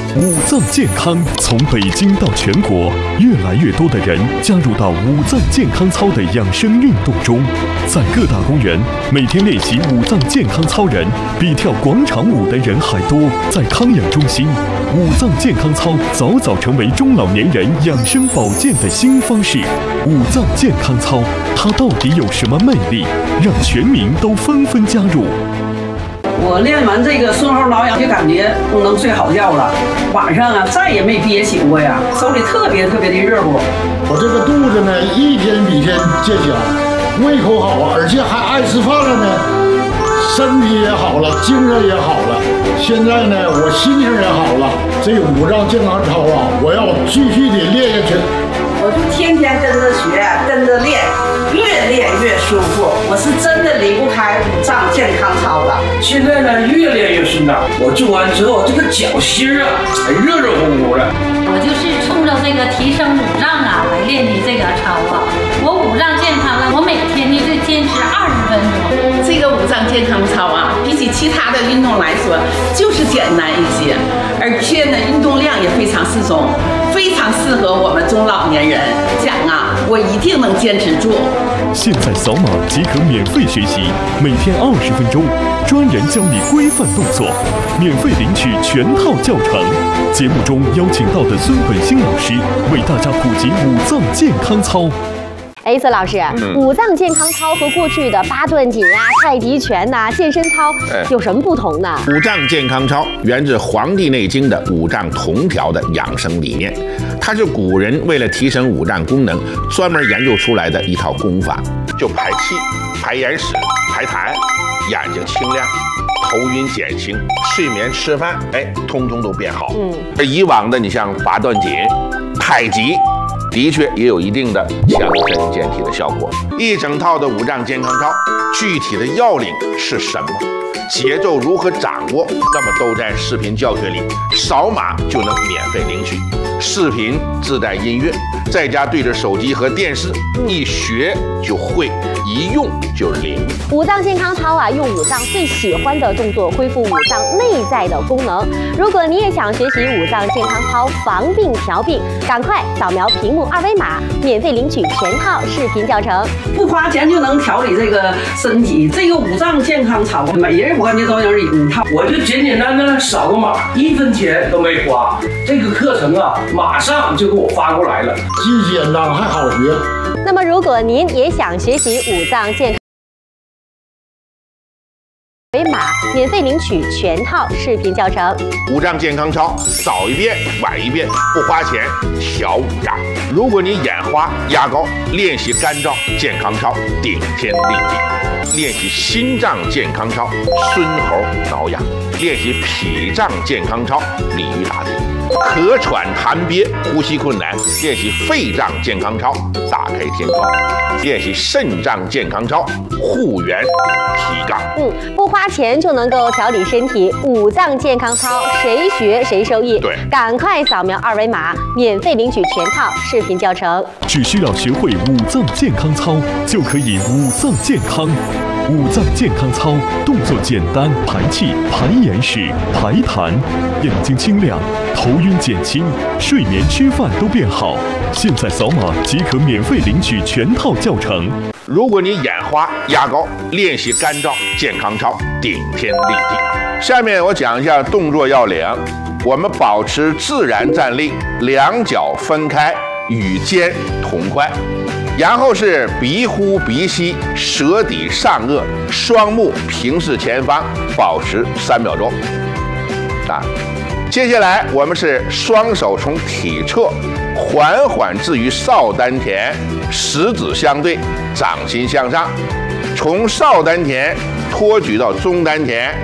五脏健康从北京到全国，越来越多的人加入到五脏健康操的养生运动中。在各大公园，每天练习五脏健康操人比跳广场舞的人还多。在康养中心，五脏健康操早早成为中老年人养生保健的新方式。五脏健康操，它到底有什么魅力，让全民都纷纷加入？ 我练完这个顺后挠痒，就感觉能睡好觉了。晚上啊，再也没憋醒过呀，手里特别的热乎。 我这个肚子呢，一天比一天见小，胃口好，而且还爱吃饭了呢，身体也好了，精神也好了。现在呢，我心情也好了。这五脏健康操啊，我要继续的练下去。 我就天天跟着学，跟着练，越练越舒服。我是真的离不开五脏健康操了。 现在呢，越练越顺当。我做完之后，这个脚心啊，还热乎乎的。 我就是冲着这个提升五脏啊来练的这个操啊。我五脏健康了，我每天呢就坚持20分钟。 这个五脏健康操啊，比起其他的运动来说，就是简单一些，而且呢，运动量也非常适中。非常适合我们中老年人讲啊，我一定能坚持住。 现在扫码即可免费学习，每天20分钟，专人教你规范动作，免费领取全套教程。节目中邀请到的孙本兴老师为大家普及五脏健康操。 孙老师，五脏健康操和过去的八段锦啊、太极拳呐、健身操有什么不同呢？ 五脏健康操源自《黄帝内经》的五脏同调的养生理念，它是古人为了提升五脏功能专门研究出来的一套功法，就排气、排眼屎、排痰，眼睛清亮，头晕减轻，睡眠吃饭，通通都变好。而以往的你像八段锦、太极，的确也有一定的强身健体的效果。一整套的五脏健康操，具体的要领是什么？节奏如何掌握？那么都在视频教学里，扫码就能免费领取。视频自带音乐，在家对着手机和电视，一学就会，一用就灵。 五脏健康操啊，用五脏最喜欢的动作恢复五脏内在的功能。如果你也想学习五脏健康操防病调病，赶快扫描屏幕2维码，免费领取全套视频教程， 不花钱就能调理这个身体。这个五脏健康操，每人我感觉都能领一套。 我就简简单单扫个码，1分钱都没花。这个课程啊，马上就给我发过来了， 既简单还好学。 那么，如果您也想学习五脏健康，为码免费领取全套视频教程。 五脏健康操，早一遍晚一遍，不花钱调五脏。如果你眼花压高，练习肝脏健康操，顶天立地；练习心脏健康操，孙猴挠痒；练习脾脏健康操，鲤鱼打挺；咳喘痰憋，呼吸困难，练习肺脏健康操，打开天窗；练习肾脏健康操，护元提杠。 不花钱就能够调理身体，五脏健康操谁学谁受益。 对， 赶快扫描2维码，免费领取全套视频教程。 只需要学会五脏健康操，就可以五脏健康。五脏健康操动作简单，排气、排眼屎、排痰，眼睛清亮，头晕减轻，睡眠吃饭都变好。现在扫码即可免费领取全套教程。 如果你眼花压高，练习肝脏健康操，顶天立地。下面我讲一下动作要领。我们保持自然站立，两脚分开，与肩同宽。然后是鼻呼鼻吸，舌抵上颚，双目平视前方，保持3秒钟。接下来我们是双手从体侧缓缓置于少丹田，食指相对，掌心向上，从少丹田托举到中丹田，